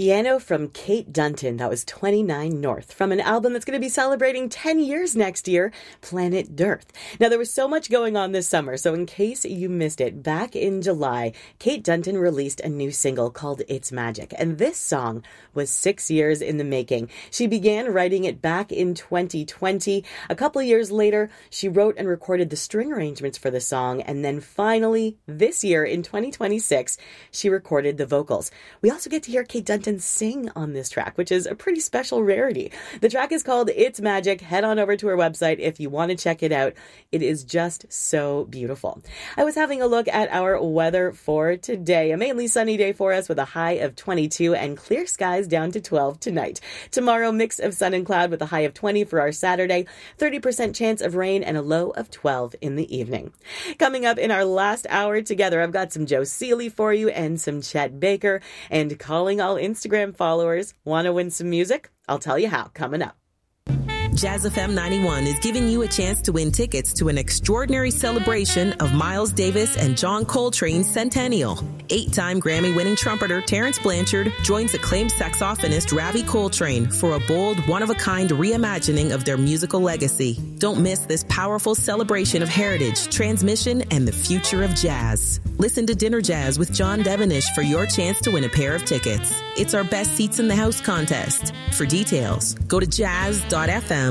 Piano from Kate Dunton. That was 29 North from an album that's going to be celebrating 10 years next year, Planet Dearth. Now, there was so much going on this summer, so in case you missed it, back in July, Kate Dunton released a new single called It's Magic, and this song was 6 years in the making. She began writing it back in 2020. A couple of years later, she wrote and recorded the string arrangements for the song, and then finally, this year in 2026, she recorded the vocals. We also get to hear Kate Dunton sing on this track, which is a pretty special rarity. The track is called It's Magic. Head on over to her website if you want to check it out. It is just so beautiful. I was having a look at our weather for today. A mainly sunny day for us with a high of 22 and clear skies down to 12 tonight. Tomorrow, mix of sun and cloud with a high of 20 for our Saturday, 30% chance of rain and a low of 12 in the evening. Coming up in our last hour together, I've got some Joe Seeley for you and some Chet Baker, and calling all Instagram followers. Want to win some music? I'll tell you how coming up. Jazz FM 91 is giving you a chance to win tickets to an extraordinary celebration of Miles Davis and John Coltrane's centennial. 8-time Grammy-winning trumpeter Terrence Blanchard joins acclaimed saxophonist Ravi Coltrane for a bold, one-of-a-kind reimagining of their musical legacy. Don't miss this powerful celebration of heritage, transmission, and the future of jazz. Listen to Dinner Jazz with John Devenish for your chance to win a pair of tickets. It's our Best Seats in the House contest. For details, go to jazz.fm.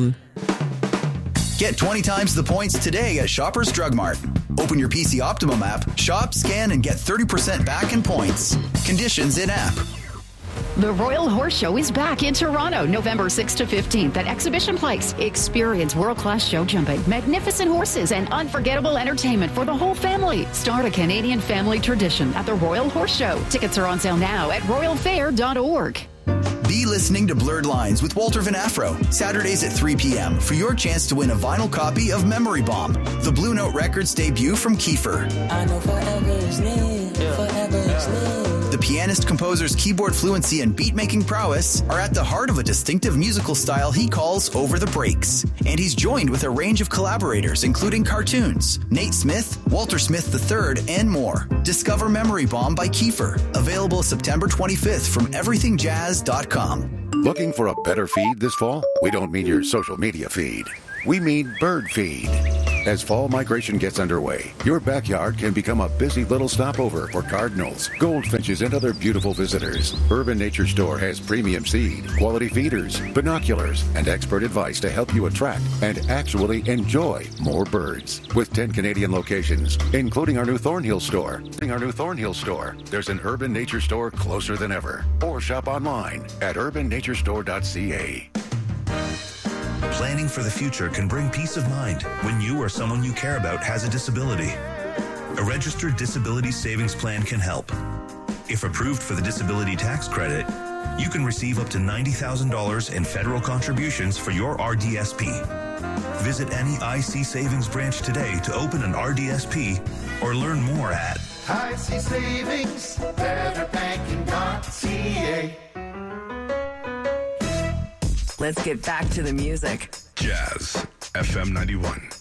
Get 20 times the points today at Shoppers Drug Mart. Open your PC Optimum app, shop, scan, and get 30% back in points. Conditions in app. The Royal Horse Show is back in Toronto, November 6th to 15th at Exhibition Place. Experience world-class show jumping, magnificent horses, and unforgettable entertainment for the whole family. Start a Canadian family tradition at the Royal Horse Show. Tickets are on sale now at royalfair.org. Be listening to Blurred Lines with Walter Van Afro, Saturdays at 3 p.m. for your chance to win a vinyl copy of Memory Bomb, the Blue Note Records debut from Kiefer. I know forever is near, forever is near. The pianist-composer's keyboard fluency and beat-making prowess are at the heart of a distinctive musical style he calls Over the Breaks. And he's joined with a range of collaborators, including cartoons, Nate Smith, Walter Smith III, and more. Discover Memory Bomb by Kiefer. Available September 25th from everythingjazz.com. Looking for a better feed this fall? We don't mean your social media feed. We mean bird feed. As fall migration gets underway, your backyard can become a busy little stopover for cardinals, goldfinches, and other beautiful visitors. Urban Nature Store has premium seed, quality feeders, binoculars, and expert advice to help you attract and actually enjoy more birds. With 10 Canadian locations, including our new Thornhill store. There's an Urban Nature Store closer than ever. Or shop online at urbannaturestore.ca. Planning for the future can bring peace of mind when you or someone you care about has a disability. A registered disability savings plan can help. If approved for the disability tax credit, you can receive up to $90,000 in federal contributions for your RDSP. Visit any IC Savings branch today to open an RDSP or learn more at IC Savings, betterbanking.ca. Let's get back to the music. Jazz FM 91.